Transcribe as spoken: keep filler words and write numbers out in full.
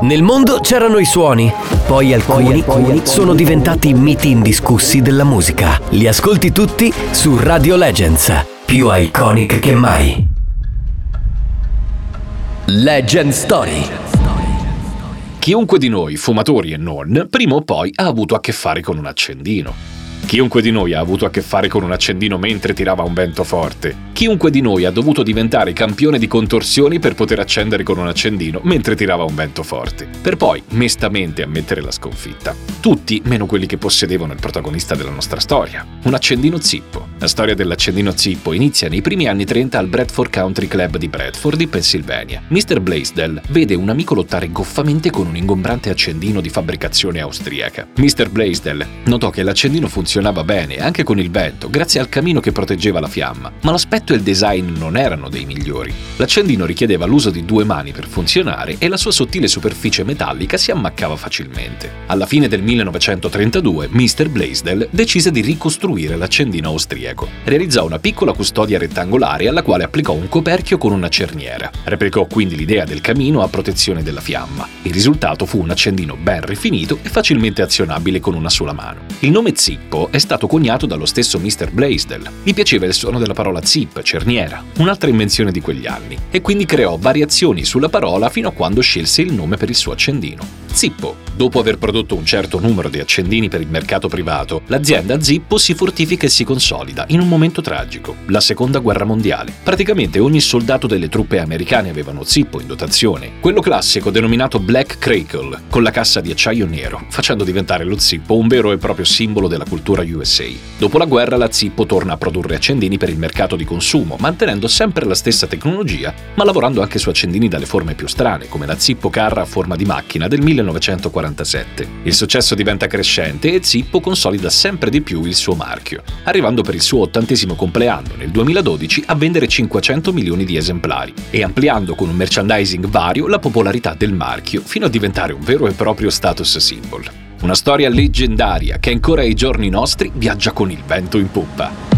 Nel mondo c'erano i suoni, poi alcuni, poi alcuni sono diventati miti indiscussi della musica. Li ascolti tutti su Radio Legends, più iconic che mai. Legend Story. Chiunque di noi, fumatori e non, prima o poi ha avuto a che fare con un accendino. Chiunque di noi ha avuto a che fare con un accendino mentre tirava un vento forte. Chiunque di noi ha dovuto diventare campione di contorsioni per poter accendere con un accendino mentre tirava un vento forte, per poi mestamente ammettere la sconfitta. Tutti, meno quelli che possedevano il protagonista della nostra storia, un accendino zippo. La storia dell'accendino zippo inizia nei primi anni trenta al Bradford Country Club di Bradford, in Pennsylvania. mister Blaisdell vede un amico lottare goffamente con un ingombrante accendino di fabbricazione austriaca. mister Blaisdell notò che l'accendino funzionava bene anche con il vento, grazie al camino che proteggeva la fiamma, ma l'aspetto e il design non erano dei migliori. L'accendino richiedeva l'uso di due mani per funzionare e la sua sottile superficie metallica si ammaccava facilmente. Alla fine del millenovecentotrentadue, mister Blaisdell decise di ricostruire l'accendino austriaco. Realizzò una piccola custodia rettangolare alla quale applicò un coperchio con una cerniera. Replicò quindi l'idea del camino a protezione della fiamma. Il risultato fu un accendino ben rifinito e facilmente azionabile con una sola mano. Il nome zippo è stato coniato dallo stesso mister Blaisdell. Gli piaceva il suono della parola zip, cerniera, un'altra invenzione di quegli anni, e quindi creò variazioni sulla parola fino a quando scelse il nome per il suo accendino. Zippo. Dopo aver prodotto un certo numero di accendini per il mercato privato, l'azienda Zippo si fortifica e si consolida in un momento tragico, la Seconda Guerra Mondiale. Praticamente ogni soldato delle truppe americane aveva uno zippo in dotazione, quello classico denominato Black Crackle, con la cassa di acciaio nero, facendo diventare lo zippo un vero e proprio simbolo della cultura U S A. Dopo la guerra la Zippo torna a produrre accendini per il mercato di consumo, mantenendo sempre la stessa tecnologia, ma lavorando anche su accendini dalle forme più strane, come la Zippo Carra a forma di macchina del millenovecentoquarantasette. Il successo diventa crescente e Zippo consolida sempre di più il suo marchio, arrivando per il suo ottantesimo compleanno nel duemiladodici a vendere cinquecento milioni di esemplari e ampliando con un merchandising vario la popolarità del marchio fino a diventare un vero e proprio status symbol. Una storia leggendaria che ancora ai giorni nostri viaggia con il vento in poppa.